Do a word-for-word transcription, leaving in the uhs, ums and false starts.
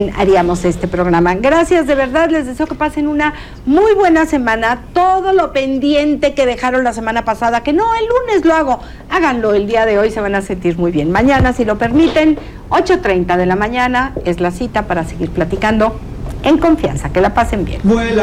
haríamos este programa. Gracias, de verdad, les deseo que pasen una muy buena semana. Todo lo pendiente que dejaron la semana pasada, que no, el lunes lo hago, háganlo el día de hoy, se van a sentir muy bien. Mañana, si lo permiten, ocho treinta de la mañana es la cita para seguir platicando en confianza. Que la pasen bien.